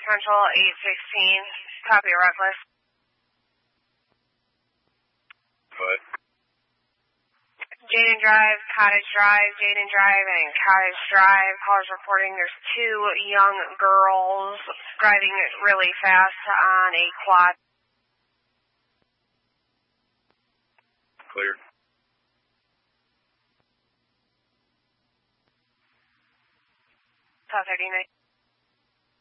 Central 816. Copy, Reckless. What? Jaden Drive, Cottage Drive, Jaden Drive, and Cottage Drive. Callers reporting there's two young girls driving really fast on a quad. Clear. South 39.